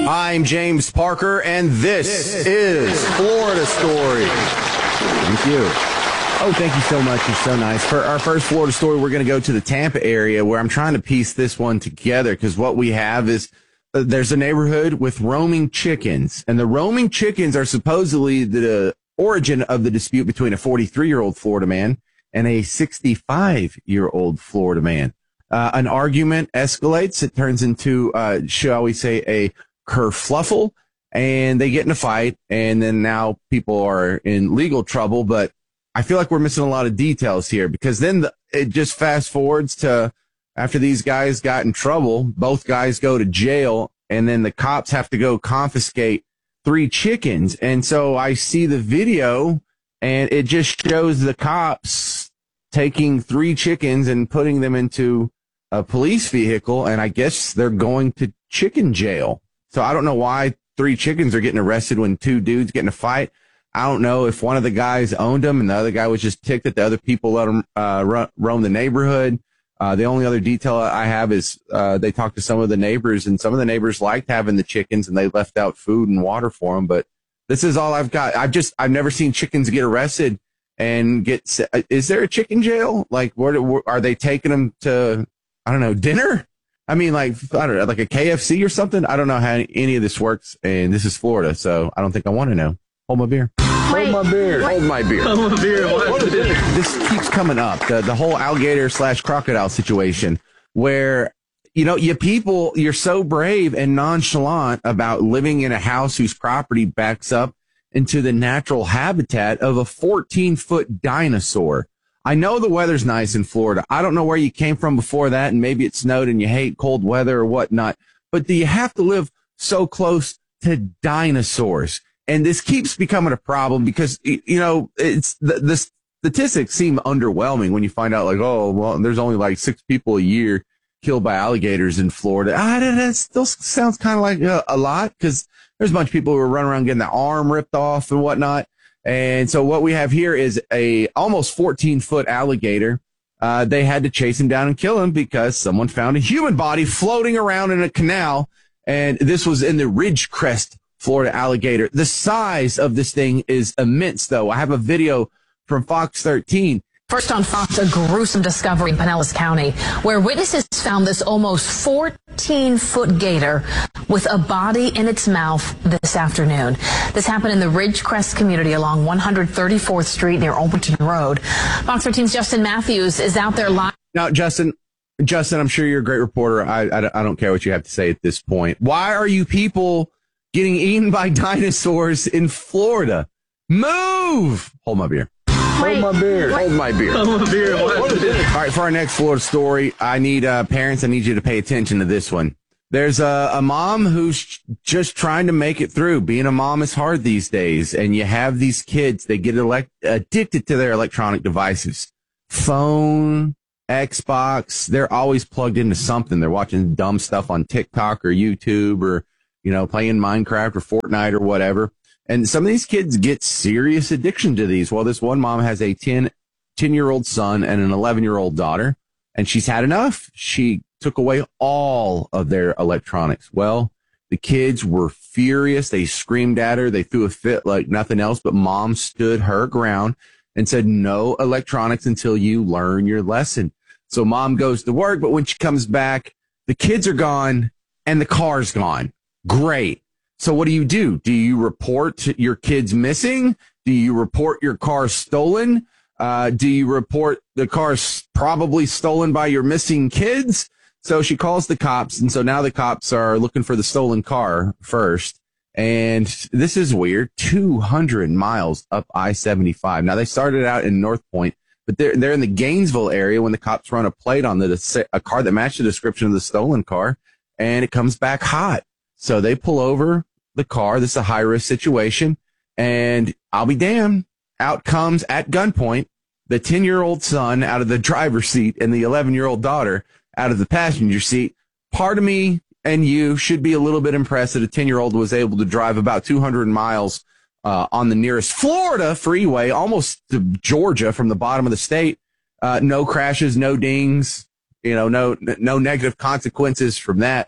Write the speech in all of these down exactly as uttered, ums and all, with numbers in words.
I'm James Parker, and this, this is Florida Story. Thank you. Oh, thank you so much. You're so nice. For our first Florida story, we're going to go to the Tampa area, where I'm trying to piece this one together, because what we have is uh, there's a neighborhood with roaming chickens, and the roaming chickens are supposedly the origin of the dispute between a forty-three-year-old Florida man and a sixty-five-year-old Florida man. Uh, an argument escalates. It turns into, uh, shall we say, a kerfluffle, and they get in a fight, and then now people are in legal trouble. But I feel like we're missing a lot of details here, because then the, it just fast forwards to after these guys got in trouble, both guys go to jail, and then the cops have to go confiscate three chickens. And so I see the video, and it just shows the cops taking three chickens and putting them into a police vehicle, and I guess they're going to chicken jail. So I don't know why three chickens are getting arrested when two dudes get in a fight. I don't know if one of the guys owned them and the other guy was just ticked that the other people let them uh, ro- roam the neighborhood. Uh, the only other detail I have is uh, they talked to some of the neighbors, and some of the neighbors liked having the chickens, and they left out food and water for them. But this is all I've got. I've just I've never seen chickens get arrested and get. Is there a chicken jail? Like, where, where are they taking them to? I don't know, dinner? I mean, like, I don't know, like a K F C or something? I don't know how any of this works, and this is Florida, so I don't think I want to know. Hold my beer. Wait, Hold my beer. Wait. Hold my beer. Hold my beer. What? What is this? This keeps coming up, the, the whole alligator slash crocodile situation, where, you know, you people, you're so brave and nonchalant about living in a house whose property backs up into the natural habitat of a fourteen-foot dinosaur. I know the weather's nice in Florida. I don't know where you came from before that, and maybe it snowed and you hate cold weather or whatnot, but do you have to live so close to dinosaurs? And this keeps becoming a problem because, you know, it's the, the statistics seem underwhelming when you find out, like, oh, well, there's only like six people a year killed by alligators in Florida. Ah, that still sounds kind of like a, a lot, because there's a bunch of people who are running around getting their arm ripped off and whatnot. And so what we have here is a almost fourteen-foot alligator. Uh, they had to chase him down and kill him because someone found a human body floating around in a canal. And this was in the Ridgecrest, Florida alligator. The size of this thing is immense, though. I have a video from Fox thirteen. First on Fox, a gruesome discovery in Pinellas County, where witnesses found this almost fourteen-foot gator with a body in its mouth this afternoon. This happened in the Ridgecrest community along one hundred thirty-fourth Street near Overton Road. Fox thirteen's Justin Matthews is out there live. Now, Justin, Justin, I'm sure you're a great reporter. I, I, I don't care what you have to say at this point. Why are you people getting eaten by dinosaurs in Florida? Move! Hold my beer. Wait, Hold my beer. Hold my beer. Hold my beer. What? What is this? All right, for our next Florida story, I need uh, parents, I need you to pay attention to this one. There's a, a mom who's just trying to make it through. Being a mom is hard these days, and you have these kids, they get elect- addicted to their electronic devices. Phone, Xbox, they're always plugged into something. They're watching dumb stuff on TikTok or YouTube, or, you know, playing Minecraft or Fortnite or whatever. And some of these kids get serious addiction to these. Well, this one mom has a ten-year-old son and an eleven-year-old daughter, and she's had enough. She took away all of their electronics. Well, the kids were furious. They screamed at her. They threw a fit like nothing else, but mom stood her ground and said, no electronics until you learn your lesson. So mom goes to work, but when she comes back, the kids are gone and the car's gone. Great. So what do you do? Do you report your kids missing? Do you report your car stolen? Uh, do you report the car's probably stolen by your missing kids? So she calls the cops, and so now the cops are looking for the stolen car first. And this is weird, two hundred miles up I seventy-five. Now, they started out in North Point, but they're, they're in the Gainesville area when the cops run a plate on the a car that matched the description of the stolen car, and it comes back hot. So they pull over the car. This is a high-risk situation, and I'll be damned, out comes, at gunpoint, the ten-year-old son out of the driver's seat and the eleven-year-old daughter out of the passenger seat. Part of me and you should be a little bit impressed that a ten-year-old was able to drive about two hundred miles uh, on the nearest Florida freeway, almost to Georgia from the bottom of the state. Uh, no crashes, no dings, you know, no no negative consequences from that.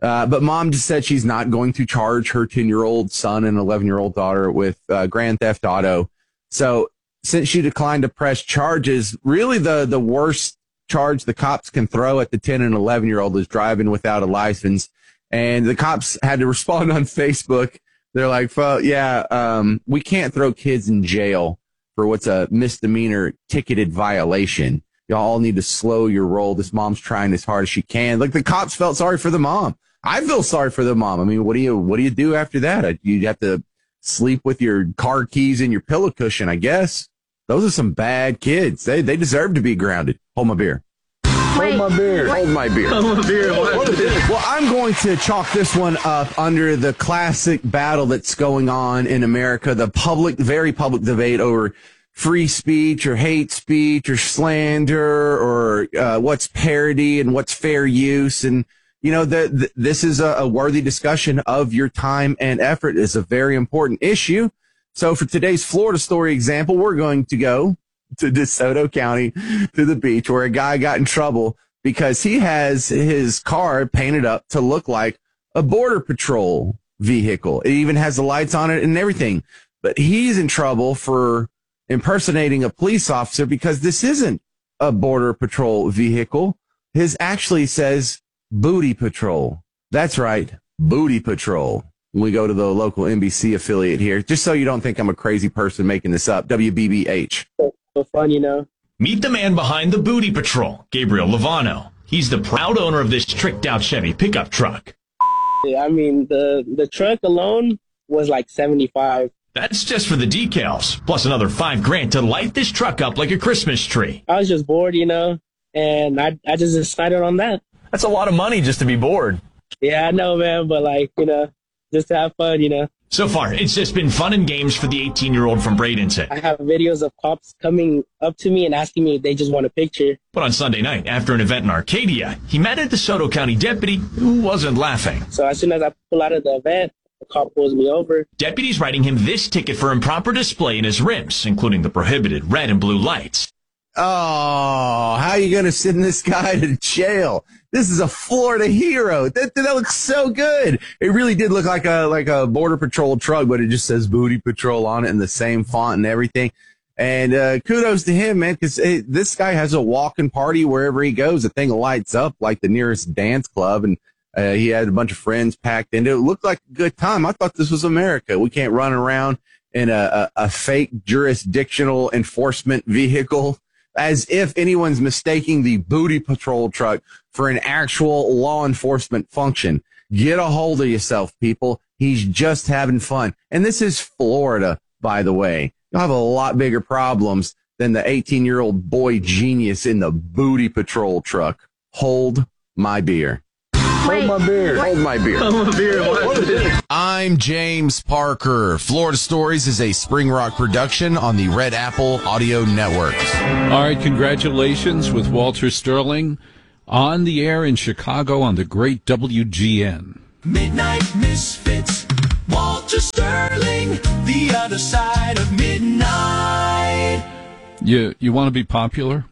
Uh, but mom just said she's not going to charge her ten-year-old son and eleven-year-old daughter with uh, grand theft auto. So since she declined to press charges, really the, the worst charge the cops can throw at the ten and eleven-year-old is driving without a license. And the cops had to respond on Facebook. They're like, well, yeah, um, we can't throw kids in jail for what's a misdemeanor ticketed violation. Y'all all need to slow your roll. This mom's trying as hard as she can. Like, the cops felt sorry for the mom. I feel sorry for the mom. I mean, what do you, what do you do after that? You have to sleep with your car keys in your pillow cushion, I guess. Those are some bad kids. They, they deserve to be grounded. Hold my beer. Wait, Hold my beer. Hold my beer. Hold my beer. Well, I'm going to chalk this one up under the classic battle that's going on in America, the public, very public debate over free speech or hate speech or slander or uh, what's parody and what's fair use. And, you know, the, the, this is a, a worthy discussion of your time and effort. It's a very important issue. So for today's Florida story example, we're going to go to DeSoto County, to the beach, where a guy got in trouble because he has his car painted up to look like a Border Patrol vehicle. It even has the lights on it and everything. But he's in trouble for impersonating a police officer because this isn't a Border Patrol vehicle. His actually says Booty Patrol. That's right, Booty Patrol. We go to the local N B C affiliate here, just so you don't think I'm a crazy person making this up. W B B H. So fun, you know. Meet the man behind the Booty Patrol, Gabriel Lovano. He's the proud owner of this tricked-out Chevy pickup truck. I mean, the the truck alone was like seventy-five. That's just for the decals, plus another five grand to light this truck up like a Christmas tree. I was just bored, you know, and I I just decided on that. That's a lot of money just to be bored. Yeah, I know, man, but like, you know, just to have fun, you know. So far, it's just been fun and games for the eighteen-year-old from Bradenton. I have videos of cops coming up to me and asking me if they just want a picture. But on Sunday night, after an event in Arcadia, he met a DeSoto County deputy who wasn't laughing. So as soon as I pull out of the event, the cop pulls me over. Deputy's writing him this ticket for improper display in his rims, including the prohibited red and blue lights. Oh, how are you going to send this guy to jail? This is a Florida hero. That, that looks so good. It really did look like a, like a Border Patrol truck, but it just says Booty Patrol on it in the same font and everything. And, uh, kudos to him, man, cause it, this guy has a walking party wherever he goes. The thing lights up like the nearest dance club. And, uh, he had a bunch of friends packed into it. It looked like a good time. I thought this was America. We can't run around in a, a, a fake jurisdictional enforcement vehicle, as if anyone's mistaking the Booty Patrol truck for an actual law enforcement function. Get a hold of yourself, people. He's just having fun. And this is Florida, by the way. You'll have a lot bigger problems than the eighteen-year-old boy genius in the Booty Patrol truck. Hold my beer. Wait, Hold my beer. Hold my beer. Hold my beer. I'm James Parker. Florida Stories is a Spring Rock production on the Red Apple Audio Network. All right, congratulations with Walter Sterling on the air in Chicago on the great W G N. Midnight Misfits, Walter Sterling, the other side of midnight. You you want to be popular?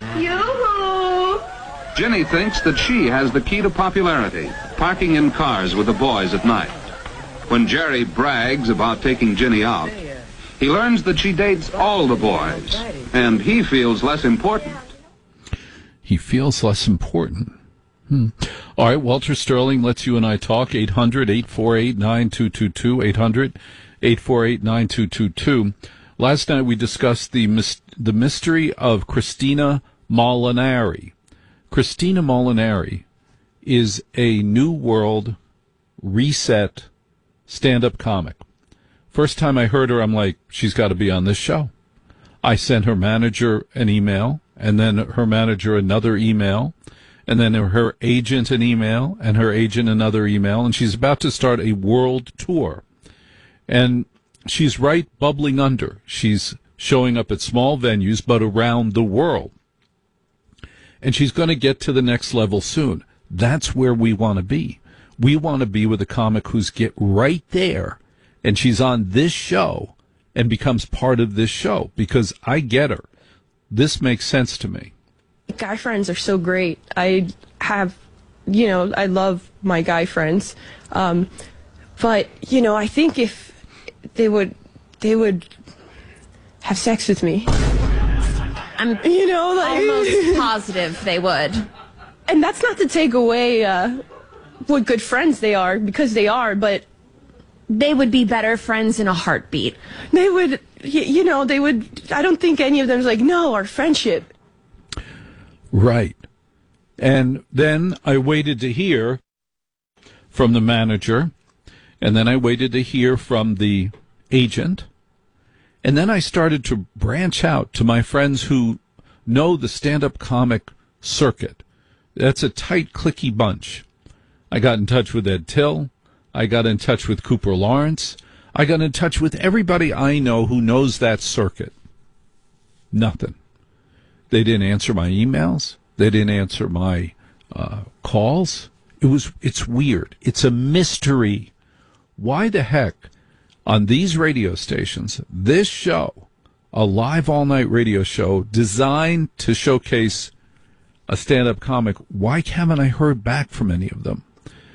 Jenny thinks that she has the key to popularity, parking in cars with the boys at night. When Jerry brags about taking Jenny out, he learns that she dates all the boys, and he feels less important. He feels less important. Hmm. All right, Walter Sterling lets you and I talk. eight hundred, eight four eight, nine two two two, eight hundred, eight four eight, nine two two two. Last night we discussed the mis- the mystery of Christina Molinari. Christina Molinari is a New World reset stand-up comic. First time I heard her, I'm like, she's got to be on this show. I sent her manager an email, and then her manager another email, and then her agent an email, and her agent another email, and she's about to start a world tour. And she's right bubbling under. She's showing up at small venues, but around the world. And she's going to get to the next level soon. That's where we want to be. We want to be with a comic who's get right there, and she's on this show and becomes part of this show, because I get her. This makes sense to me. Guy friends are so great. I have you know, I love my guy friends. Um, but, you know, I think if they would, they would have sex with me. I'm you know, like, almost positive they would. And that's not to take away uh, what good friends they are, because they are, but they would be better friends in a heartbeat. They would, you know, they would, I don't think any of them is like, no, our friendship. Right. And then I waited to hear from the manager, and then I waited to hear from the agent, and then I started to branch out to my friends who know the stand-up comic circuit. That's a tight, cliquey bunch. I got in touch with Ed Till. I got in touch with Cooper Lawrence. I got in touch with everybody I know who knows that circuit. Nothing. They didn't answer my emails. They didn't answer my uh, calls. It was, it's weird. It's a mystery. Why the heck, on these radio stations, this show, a live all-night radio show designed to showcase a stand-up comic, why haven't I heard back from any of them?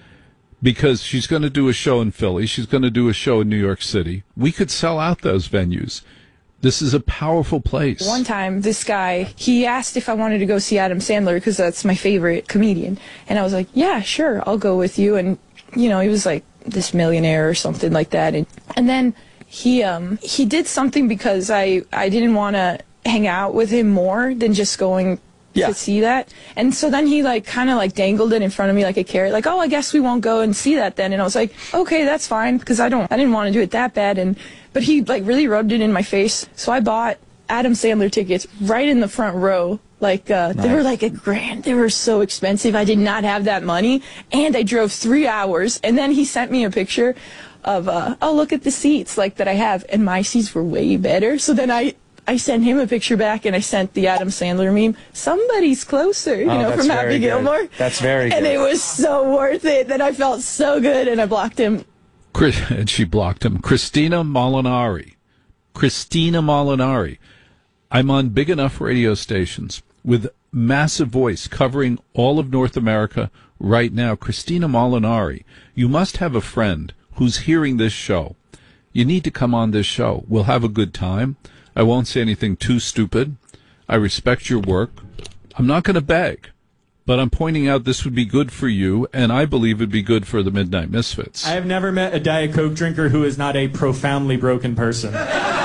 Because she's going to do a show in Philly. She's going to do a show in New York City. We could sell out those venues. This is a powerful place. One time, this guy, he asked if I wanted to go see Adam Sandler because that's my favorite comedian. And I was like, yeah, sure, I'll go with you. And, you know, he was like this millionaire or something like that. And, and then he um he did something because I, I didn't want to hang out with him more than just going yeah. to see that. And so then he like kind of like dangled it in front of me like a carrot, like, oh, I guess we won't go and see that then. And I was like, okay, that's fine, because I don't, I didn't want to do it that bad. And but he like really rubbed it in my face. So I bought Adam Sandler tickets right in the front row. Like uh, nice. They were like a grand. They were so expensive. I did not have that money, and I drove three hours. And then he sent me a picture of, uh, oh, look at the seats like that I have, and my seats were way better. So then I. I sent him a picture back, and I sent the Adam Sandler meme, somebody's closer, you oh, know, from Happy Gilmore. That's very good. And it was so worth it that I felt so good, and I blocked him. Chris, and she blocked him. Christina Molinari. Christina Molinari. I'm on big enough radio stations with massive voice covering all of North America right now. Christina Molinari, you must have a friend who's hearing this show. You need to come on this show. We'll have a good time. I won't say anything too stupid. I respect your work. I'm not going to beg, but I'm pointing out this would be good for you, and I believe it'd be good for the Midnight Misfits. I have never met a Diet Coke drinker who is not a profoundly broken person.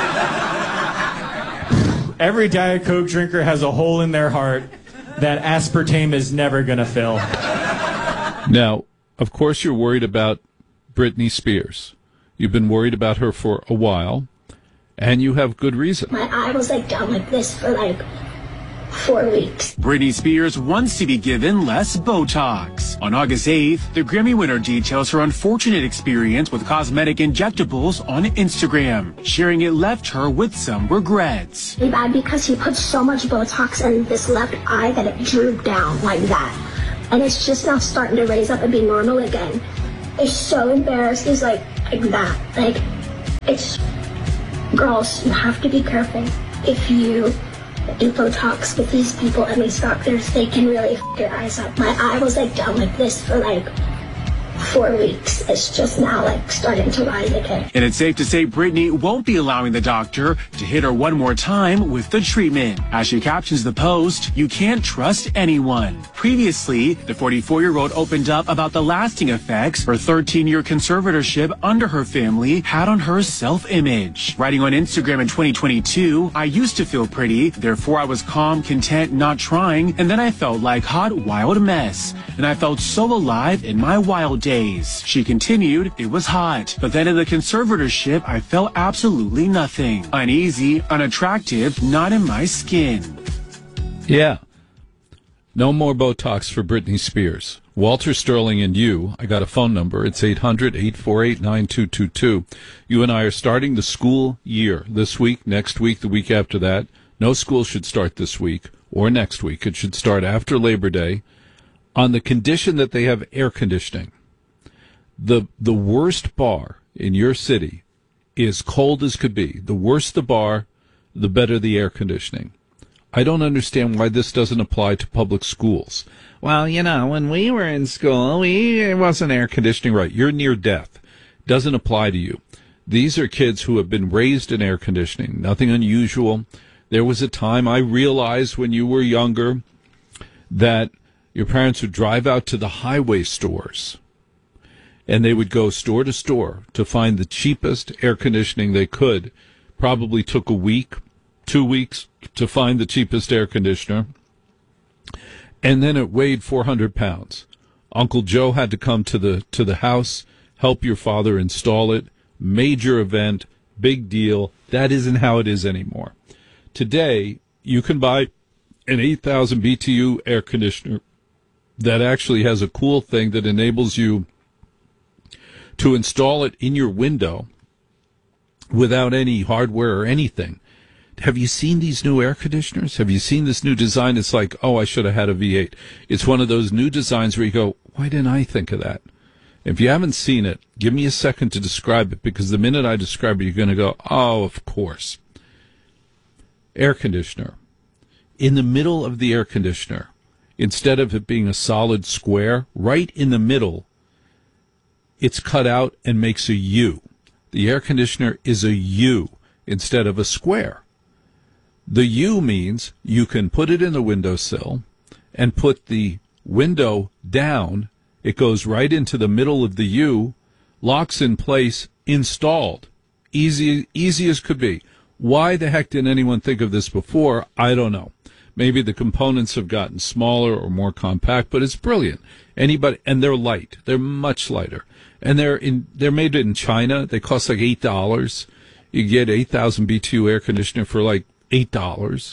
Every Diet Coke drinker has a hole in their heart that aspartame is never going to fill. Now, of course, you're worried about Britney Spears. You've been worried about her for a while. And you have good reason. My eye was like down like this for like four weeks. Britney Spears wants to be given less Botox. On August eighth, the Grammy winner details her unfortunate experience with cosmetic injectables on Instagram, sharing it left her with some regrets. Really bad because he put so much Botox in this left eye that it drooped down like that. And it's just now starting to raise up and be normal again. It's so embarrassed. It's like, like that. Like, it's... Girls, you have to be careful. If you do Botox with these people and these doctors, they can really f*** your eyes up. My eye was like down like this for like four weeks. It's just now like starting to rise again. And it's safe to say Britney won't be allowing the doctor to hit her one more time with the treatment. As she captions the post, you can't trust anyone. Previously, the forty-four-year-old opened up about the lasting effects her thirteen-year conservatorship under her family had on her self-image. Writing on Instagram in twenty twenty-two, I used to feel pretty, therefore I was calm, content, not trying, and then I felt like hot, wild mess. And I felt so alive in my wild days. She continued, it was hot, but then in the conservatorship, I felt absolutely nothing. Uneasy, unattractive, not in my skin. Yeah. No more Botox for Britney Spears. Walter Sterling and you, I got a phone number. It's eight hundred, eight four eight, nine two two two. You and I are starting the school year this week, next week, the week after that. No school should start this week or next week. It should start after Labor Day on the condition that they have air conditioning. The the worst bar in your city is cold as could be. The worse the bar, the better the air conditioning. I don't understand why this doesn't apply to public schools. Well, you know, when we were in school, we it wasn't air conditioning right. You're near death. Doesn't apply to you. These are kids who have been raised in air conditioning. Nothing unusual. There was a time I realized when you were younger that your parents would drive out to the highway stores and they would go store to store to find the cheapest air conditioning they could. Probably took a week, two weeks to find the cheapest air conditioner. And then it weighed four hundred pounds. Uncle Joe had to come to the to the house, help your father install it. Major event, big deal. That isn't how it is anymore. Today, you can buy an eight thousand B T U air conditioner that actually has a cool thing that enables you to install it in your window without any hardware or anything. Have you seen these new air conditioners? Have you seen this new design? It's like, oh, I should have had a V eight. It's one of those new designs where you go, why didn't I think of that? If you haven't seen it, give me a second to describe it, because the minute I describe it, you're going to go, oh, of course. Air conditioner. In the middle of the air conditioner, instead of it being a solid square, right in the middle, it's cut out and makes a U. The air conditioner is a U instead of a square. The U means you can put it in the windowsill and put the window down. It goes right into the middle of the U, locks in place, installed. Easy, easy as could be. Why the heck didn't anyone think of this before? I don't know. Maybe the components have gotten smaller or more compact, but it's brilliant. Anybody, and they're light. They're much lighter. And they're in, they're made in China. They cost like eight dollars. You get eight thousand B T U air conditioner for like eight dollars.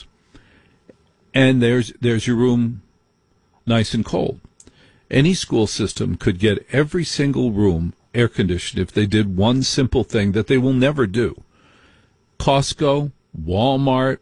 And there's, there's your room nice and cold. Any school system could get every single room air conditioned if they did one simple thing that they will never do. Costco, Walmart,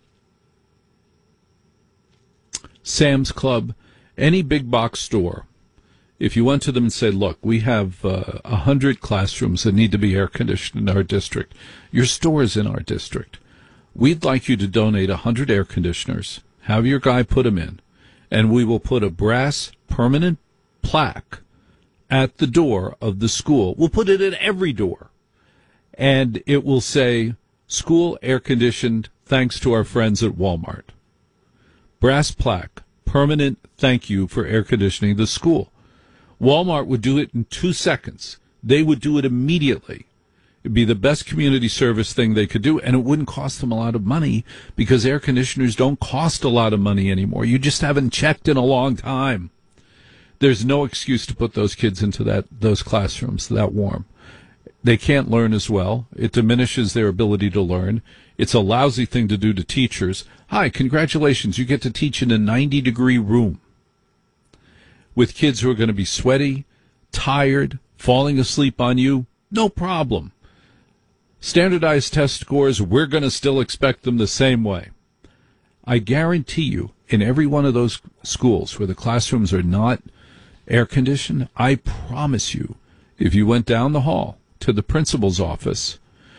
Sam's Club, any big box store, if you went to them and said, look, we have uh, one hundred classrooms that need to be air conditioned in our district. Your store is in our district. We'd like you to donate one hundred air conditioners. Have your guy put them in. And we will put a brass permanent plaque at the door of the school. We'll put it at every door. And it will say, school air conditioned, thanks to our friends at Walmart. Brass plaque, permanent thank you for air conditioning the school. Walmart would do it in two seconds. They would do it immediately. It'd be the best community service thing they could do, and it wouldn't cost them a lot of money because air conditioners don't cost a lot of money anymore. You just haven't checked in a long time. There's no excuse to put those kids into that those classrooms that warm. They can't learn as well. It diminishes their ability to learn. It's a lousy thing to do to teachers. Hi, congratulations, you get to teach in a ninety-degree room with kids who are going to be sweaty, tired, falling asleep on you. No problem. Standardized test scores, we're going to still expect them the same way. I guarantee you, in every one of those schools where the classrooms are not air-conditioned, I promise you, if you went down the hall to the principal's office